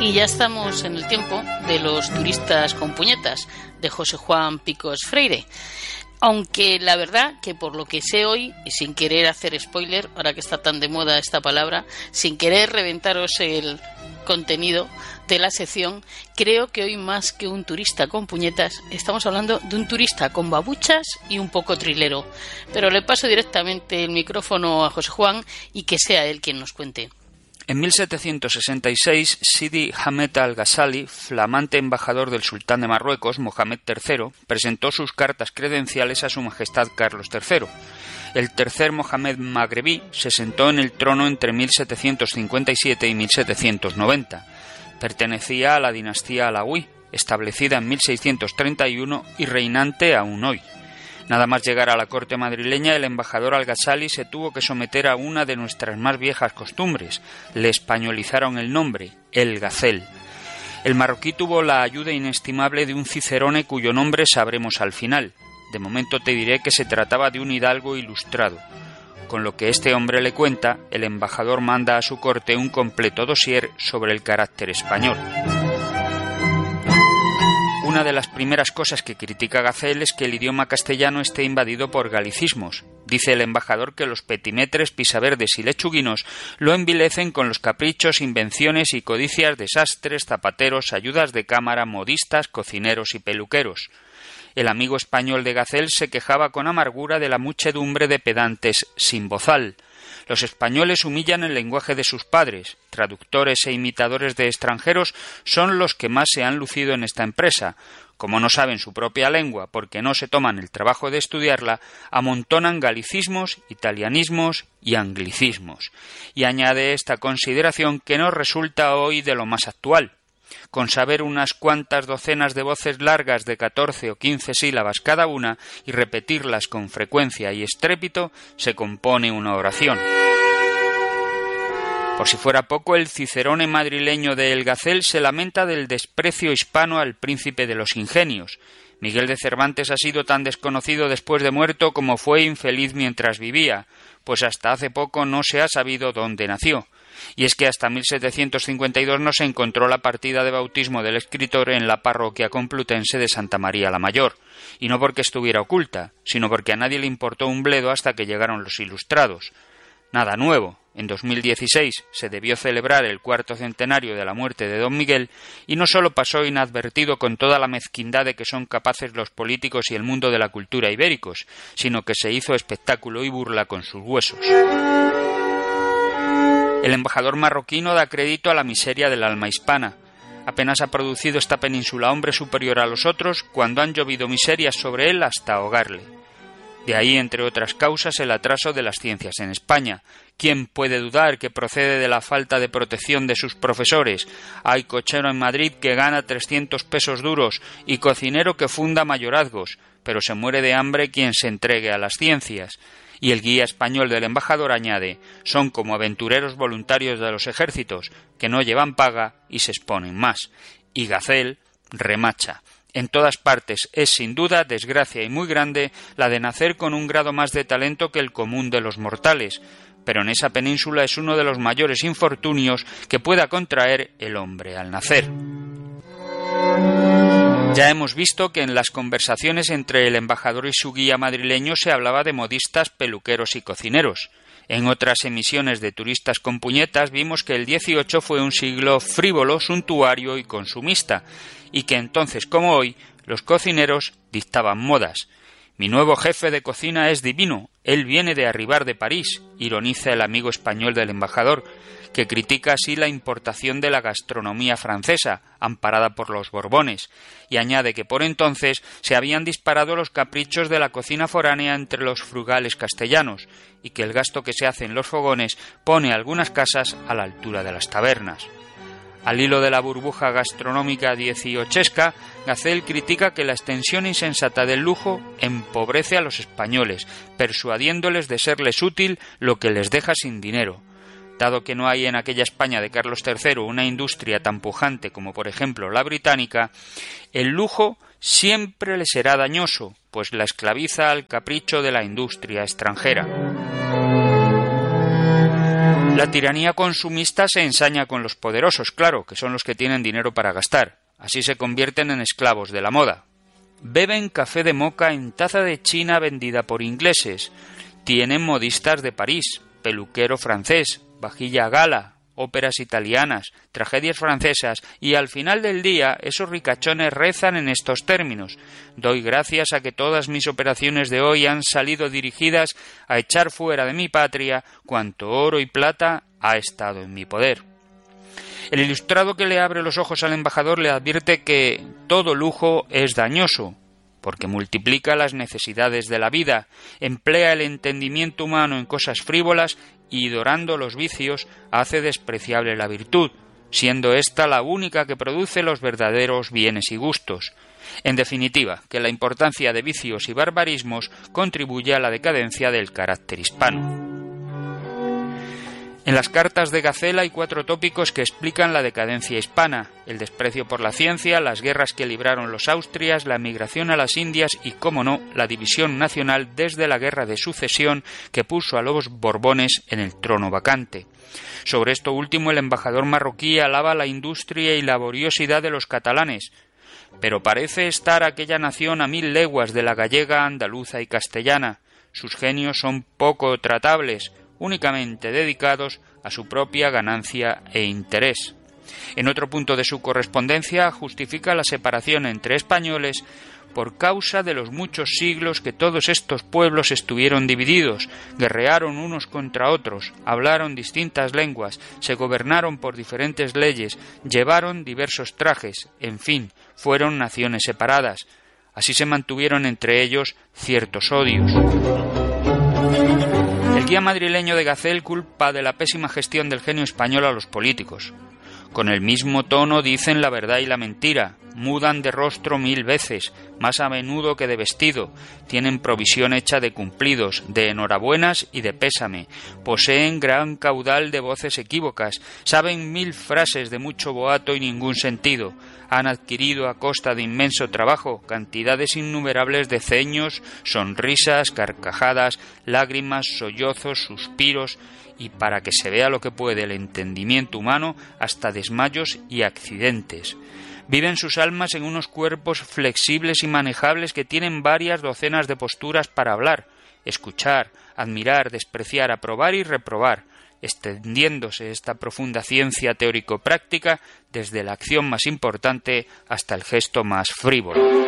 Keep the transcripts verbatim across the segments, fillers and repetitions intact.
Y ya estamos en el tiempo de los turistas con puñetas, de José Juan Picos Freire. Aunque la verdad que por lo que sé hoy, y sin querer hacer spoiler, ahora que está tan de moda esta palabra, sin querer reventaros el contenido de la sección, creo que hoy más que un turista con puñetas, estamos hablando de un turista con babuchas y un poco trilero. Pero le paso directamente el micrófono a José Juan y que sea él quien nos cuente. En mil setecientos sesenta y seis, Sidi Hamet al-Ghazali, flamante embajador del sultán de Marruecos, Mohamed tercero, presentó sus cartas credenciales a su majestad Carlos tercero. El tercer Mohamed magrebí se sentó en el trono entre mil setecientos cincuenta y siete y mil setecientos noventa. Pertenecía a la dinastía alauí, establecida en mil seiscientos treinta y uno y reinante aún hoy. Nada más llegar a la corte madrileña, el embajador al-Ghazali se tuvo que someter a una de nuestras más viejas costumbres. Le españolizaron el nombre, el Gacel. El marroquí tuvo la ayuda inestimable de un cicerone cuyo nombre sabremos al final. De momento te diré que se trataba de un hidalgo ilustrado. Con lo que este hombre le cuenta, el embajador manda a su corte un completo dossier sobre el carácter español. Una de las primeras cosas que critica Gacel es que el idioma castellano esté invadido por galicismos. Dice el embajador que los petimetres, pisaverdes y lechuguinos lo envilecen con los caprichos, invenciones y codicias de sastres, zapateros, ayudas de cámara, modistas, cocineros y peluqueros. El amigo español de Gacel se quejaba con amargura de la muchedumbre de pedantes sin bozal. Los españoles humillan el lenguaje de sus padres. Traductores e imitadores de extranjeros son los que más se han lucido en esta empresa. Como no saben su propia lengua porque no se toman el trabajo de estudiarla, amontonan galicismos, italianismos y anglicismos. Y añade esta consideración que nos resulta hoy de lo más actual. Con saber unas cuantas docenas de voces largas de catorce o quince sílabas cada una y repetirlas con frecuencia y estrépito, se compone una oración. Por si fuera poco, el cicerone madrileño de El Gacel se lamenta del desprecio hispano al príncipe de los ingenios. Miguel de Cervantes ha sido tan desconocido después de muerto como fue infeliz mientras vivía, pues hasta hace poco no se ha sabido dónde nació. Y es que hasta mil setecientos cincuenta y dos no se encontró la partida de bautismo del escritor en la parroquia complutense de Santa María la Mayor, y no porque estuviera oculta, sino porque a nadie le importó un bledo hasta que llegaron los ilustrados. Nada nuevo. En dos mil dieciséis se debió celebrar el cuarto centenario de la muerte de don Miguel y no solo pasó inadvertido con toda la mezquindad de que son capaces los políticos y el mundo de la cultura ibéricos, sino que se hizo espectáculo y burla con sus huesos. El embajador marroquí no da crédito a la miseria del alma hispana. Apenas ha producido esta península hombre superior a los otros cuando han llovido miserias sobre él hasta ahogarle. De ahí, entre otras causas, el atraso de las ciencias en España. ¿Quién puede dudar que procede de la falta de protección de sus profesores? Hay cochero en Madrid que gana trescientos pesos duros y cocinero que funda mayorazgos, pero se muere de hambre quien se entregue a las ciencias. Y el guía español del embajador añade, son como aventureros voluntarios de los ejércitos, que no llevan paga y se exponen más. Y Gacel remacha. En todas partes es sin duda desgracia y muy grande la de nacer con un grado más de talento que el común de los mortales, pero en esa península es uno de los mayores infortunios que pueda contraer el hombre al nacer. Ya hemos visto que en las conversaciones entre el embajador y su guía madrileño se hablaba de modistas, peluqueros y cocineros. En otras emisiones de Turistas con Puñetas vimos que el dieciocho fue un siglo frívolo, suntuario y consumista, y que entonces como hoy los cocineros dictaban modas. Mi nuevo jefe de cocina es divino, él viene de arribar de París, ironiza el amigo español del embajador, que critica así la importación de la gastronomía francesa, amparada por los Borbones, y añade que por entonces se habían disparado los caprichos de la cocina foránea entre los frugales castellanos, y que el gasto que se hace en los fogones pone algunas casas a la altura de las tabernas. Al hilo de la burbuja gastronómica dieciochesca, Gacel critica que la extensión insensata del lujo empobrece a los españoles, persuadiéndoles de serles útil lo que les deja sin dinero. Dado que no hay en aquella España de Carlos tercero una industria tan pujante como por ejemplo la británica, el lujo siempre le será dañoso, pues la esclaviza al capricho de la industria extranjera. La tiranía consumista se ensaña con los poderosos, claro, que son los que tienen dinero para gastar. Así se convierten en esclavos de la moda. Beben café de moka en taza de China vendida por ingleses. Tienen modistas de París, peluquero francés, vajilla gala, óperas italianas, tragedias francesas, y al final del día esos ricachones rezan en estos términos: doy gracias a que todas mis operaciones de hoy han salido dirigidas a echar fuera de mi patria cuanto oro y plata ha estado en mi poder. El ilustrado que le abre los ojos al embajador le advierte que todo lujo es dañoso, porque multiplica las necesidades de la vida, emplea el entendimiento humano en cosas frívolas y, dorando los vicios, hace despreciable la virtud, siendo ésta la única que produce los verdaderos bienes y gustos. En definitiva, que la importancia de vicios y barbarismos contribuye a la decadencia del carácter hispano. En las cartas de Gazel hay cuatro tópicos que explican la decadencia hispana: el desprecio por la ciencia, las guerras que libraron los Austrias, la emigración a las Indias y, cómo no, la división nacional desde la guerra de sucesión que puso a los Borbones en el trono vacante. Sobre esto último, el embajador marroquí alaba la industria y laboriosidad de los catalanes, pero parece estar aquella nación a mil leguas de la gallega, andaluza y castellana. Sus genios son poco tratables, únicamente dedicados a su propia ganancia e interés. En otro punto de su correspondencia justifica la separación entre españoles por causa de los muchos siglos que todos estos pueblos estuvieron divididos, guerrearon unos contra otros, hablaron distintas lenguas, se gobernaron por diferentes leyes, llevaron diversos trajes, en fin, fueron naciones separadas. Así se mantuvieron entre ellos ciertos odios. El guía madrileño de Gazel culpa de la pésima gestión del genio español a los políticos. Con el mismo tono dicen la verdad y la mentira, mudan de rostro mil veces, más a menudo que de vestido, tienen provisión hecha de cumplidos, de enhorabuenas y de pésame, poseen gran caudal de voces equívocas, saben mil frases de mucho boato y ningún sentido, han adquirido a costa de inmenso trabajo cantidades innumerables de ceños, sonrisas, carcajadas, lágrimas, sollozos, suspiros, y para que se vea lo que puede el entendimiento humano, hasta desmayos y accidentes. Viven sus almas en unos cuerpos flexibles y manejables que tienen varias docenas de posturas para hablar, escuchar, admirar, despreciar, aprobar y reprobar, extendiéndose esta profunda ciencia teórico-práctica desde la acción más importante hasta el gesto más frívolo.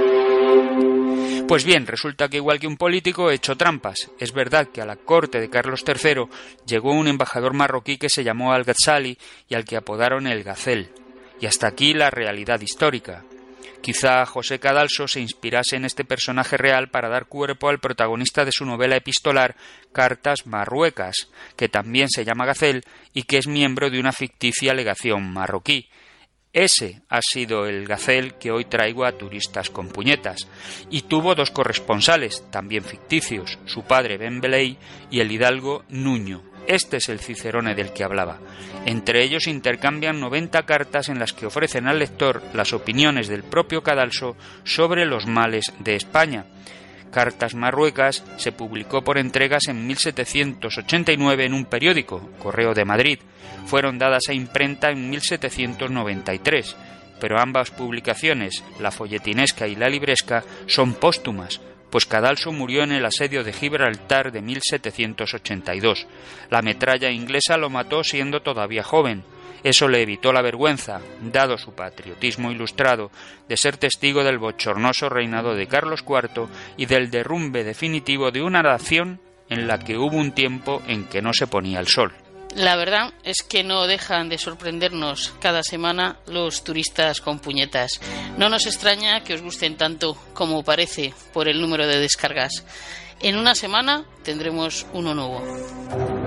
Pues bien, resulta que igual que un político he hecho trampas. Es verdad que a la corte de Carlos tercero llegó un embajador marroquí que se llamó Al-Ghazali y al que apodaron el Gazel. Y hasta aquí la realidad histórica. Quizá José Cadalso se inspirase en este personaje real para dar cuerpo al protagonista de su novela epistolar Cartas Marruecas, que también se llama Gazel y que es miembro de una ficticia legación marroquí. Ese ha sido el Gazel que hoy traigo a Turistas con Puñetas, y tuvo dos corresponsales, también ficticios, su padre Ben Beley y el hidalgo Nuño. Este es el Cicerone del que hablaba. Entre ellos intercambian noventa cartas en las que ofrecen al lector las opiniones del propio Cadalso sobre los males de España. Cartas Marruecas se publicó por entregas en mil setecientos ochenta y nueve en un periódico, Correo de Madrid. Fueron dadas a imprenta en mil setecientos noventa y tres, pero ambas publicaciones, la folletinesca y la libresca, son póstumas, pues Cadalso murió en el asedio de Gibraltar de mil setecientos ochenta y dos. La metralla inglesa lo mató siendo todavía joven. Eso le evitó la vergüenza, dado su patriotismo ilustrado, de ser testigo del bochornoso reinado de Carlos cuarto y del derrumbe definitivo de una nación en la que hubo un tiempo en que no se ponía el sol. La verdad es que no dejan de sorprendernos cada semana los turistas con puñetas. No nos extraña que os gusten tanto como parece por el número de descargas. En una semana tendremos uno nuevo.